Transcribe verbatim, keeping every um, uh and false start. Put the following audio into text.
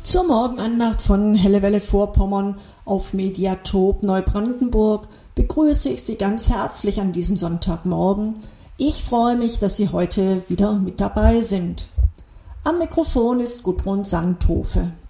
Zur Morgenandacht von Helle Welle Vorpommern auf Mediatop Neubrandenburg begrüße ich Sie ganz herzlich an diesem Sonntagmorgen. Ich freue mich, dass Sie heute wieder mit dabei sind. Am Mikrofon ist Gudrun Sandhofe.